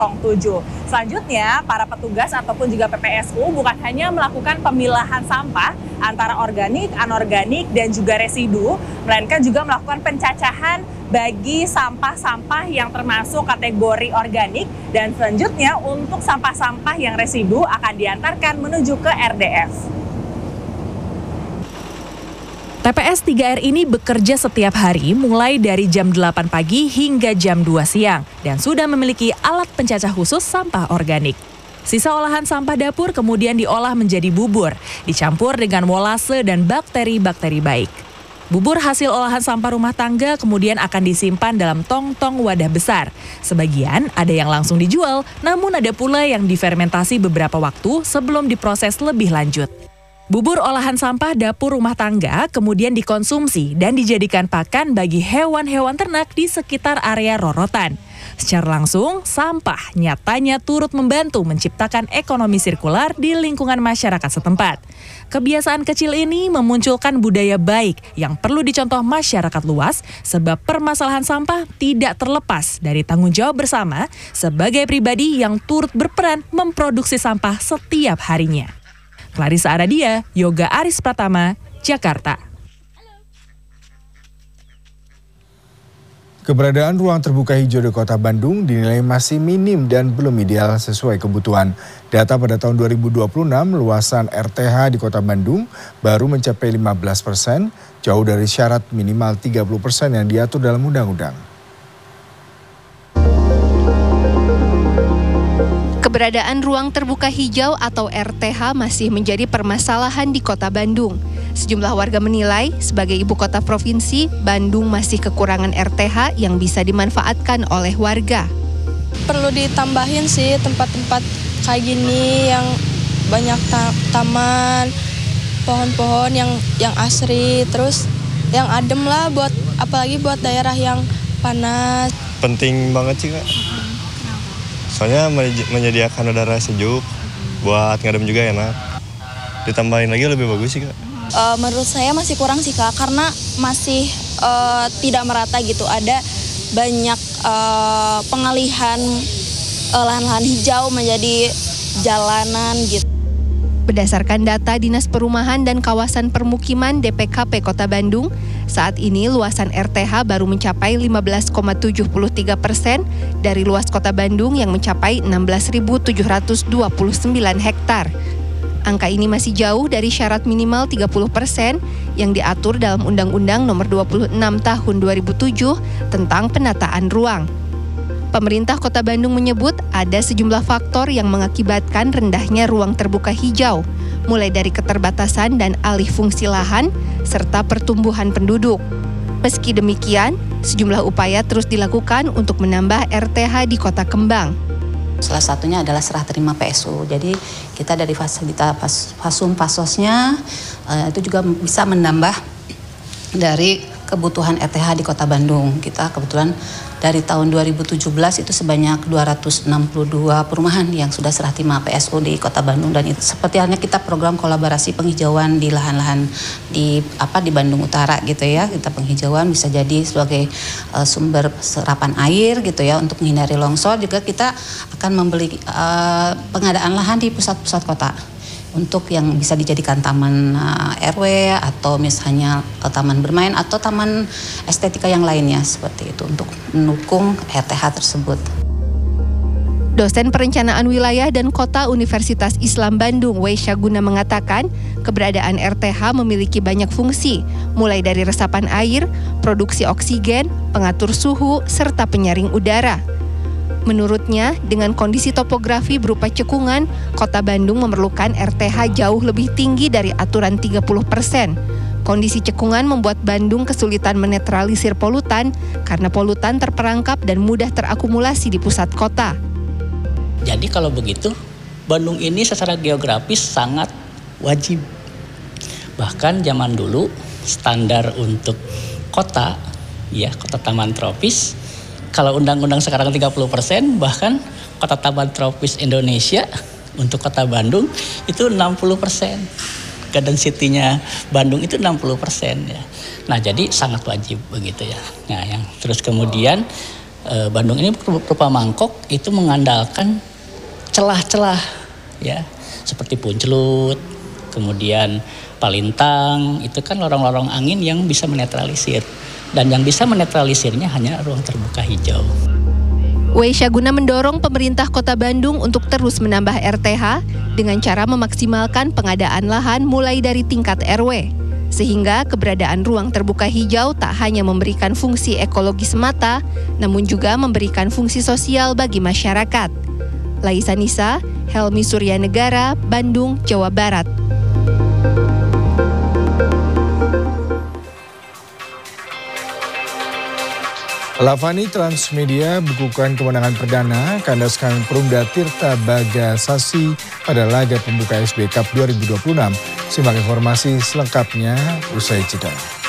07. Selanjutnya, para petugas ataupun juga PPSU bukan hanya melakukan pemilahan sampah antara organik, anorganik, dan juga residu, melainkan juga melakukan pencacahan bagi sampah-sampah yang termasuk kategori organik, dan selanjutnya untuk sampah-sampah yang residu akan diantarkan menuju ke RDF. TPS 3R ini bekerja setiap hari mulai dari jam 8 pagi hingga jam 2 siang dan sudah memiliki alat pencacah khusus sampah organik. Sisa olahan sampah dapur kemudian diolah menjadi bubur, dicampur dengan molase dan bakteri-bakteri baik. Bubur hasil olahan sampah rumah tangga kemudian akan disimpan dalam tong-tong wadah besar. Sebagian ada yang langsung dijual, namun ada pula yang difermentasi beberapa waktu sebelum diproses lebih lanjut. Bubur olahan sampah dapur rumah tangga kemudian dikonsumsi dan dijadikan pakan bagi hewan-hewan ternak di sekitar area rorotan. Secara langsung, sampah nyatanya turut membantu menciptakan ekonomi sirkular di lingkungan masyarakat setempat. Kebiasaan kecil ini memunculkan budaya baik yang perlu dicontoh masyarakat luas sebab permasalahan sampah tidak terlepas dari tanggung jawab bersama sebagai pribadi yang turut berperan memproduksi sampah setiap harinya. Clarissa Aradia, Yoga Aris Pratama, Jakarta. Keberadaan ruang terbuka hijau di Kota Bandung dinilai masih minim dan belum ideal sesuai kebutuhan. Data pada tahun 2026, luasan RTH di Kota Bandung baru mencapai 15%, jauh dari syarat minimal 30% yang diatur dalam undang-undang. Keberadaan ruang terbuka hijau atau RTH masih menjadi permasalahan di Kota Bandung. Sejumlah warga menilai, sebagai ibu kota provinsi, Bandung masih kekurangan RTH yang bisa dimanfaatkan oleh warga. Perlu ditambahin sih tempat-tempat kayak gini yang banyak taman, pohon-pohon yang asri, terus yang adem lah buat apalagi buat daerah yang panas. Penting banget sih, Kak. Soalnya menyediakan udara sejuk, buat ngadem juga enak. Ditambahin lagi lebih bagus sih, Kak. Menurut saya masih kurang sih, Kak, karena masih tidak merata gitu. Ada banyak pengalihan lahan-lahan hijau menjadi jalanan gitu. Berdasarkan data Dinas Perumahan dan Kawasan Permukiman DPKP Kota Bandung, saat ini luasan RTH baru mencapai 15,73% dari luas Kota Bandung yang mencapai 16.729 hektar. Angka ini masih jauh dari syarat minimal 30% yang diatur dalam Undang-Undang Nomor 26 Tahun 2007 tentang penataan ruang. Pemerintah Kota Bandung menyebut ada sejumlah faktor yang mengakibatkan rendahnya ruang terbuka hijau, mulai dari keterbatasan dan alih fungsi lahan, serta pertumbuhan penduduk. Meski demikian, sejumlah upaya terus dilakukan untuk menambah RTH di Kota Kembang. Salah satunya adalah serah terima PSU. Jadi kita dari fasilitas fasum fasosnya itu juga bisa menambah dari kebutuhan RTH di Kota Bandung. Kita kebetulan dari tahun 2017 itu sebanyak 262 perumahan yang sudah serah terima PSU di Kota Bandung, dan itu seperti halnya kita program kolaborasi penghijauan di lahan-lahan di Bandung Utara gitu ya. Kita penghijauan bisa jadi sebagai sumber serapan air gitu ya untuk menghindari longsor. Juga kita akan membeli pengadaan lahan di pusat-pusat kota untuk yang bisa dijadikan taman RW atau misalnya taman bermain atau taman estetika yang lainnya seperti itu untuk mendukung RTH tersebut. Dosen Perencanaan Wilayah dan Kota Universitas Islam Bandung, Wesyaguna mengatakan, keberadaan RTH memiliki banyak fungsi, mulai dari resapan air, produksi oksigen, pengatur suhu, serta penyaring udara. Menurutnya, dengan kondisi topografi berupa cekungan, Kota Bandung memerlukan RTH jauh lebih tinggi dari aturan 30%. Kondisi cekungan membuat Bandung kesulitan menetralisir polutan karena polutan terperangkap dan mudah terakumulasi di pusat kota. Jadi kalau begitu, Bandung ini secara geografis sangat wajib. Bahkan zaman dulu, standar untuk kota, ya kota taman tropis, kalau undang-undang sekarang 30%, bahkan kota taman tropis Indonesia untuk kota Bandung itu 60%. Garden City-nya Bandung itu 60% ya. Nah, jadi sangat wajib begitu ya. Nah, yang terus kemudian Bandung ini berupa mangkok itu mengandalkan celah-celah ya, seperti puncelut, kemudian palintang, itu kan lorong-lorong angin yang bisa menetralisir. Dan yang bisa menetralisirnya hanya ruang terbuka hijau. Wesyaguna mendorong pemerintah Kota Bandung untuk terus menambah RTH dengan cara memaksimalkan pengadaan lahan mulai dari tingkat RW. Sehingga keberadaan ruang terbuka hijau tak hanya memberikan fungsi ekologi semata, namun juga memberikan fungsi sosial bagi masyarakat. Laisa Nisa, Helmi Suryanegara, Bandung, Jawa Barat. Lavani Transmedia bukukan kemenangan perdana kandaskan Perumda Tirta Bagasasi pada laga pembuka SB Cup 2026. Simak informasi selengkapnya usai jeda.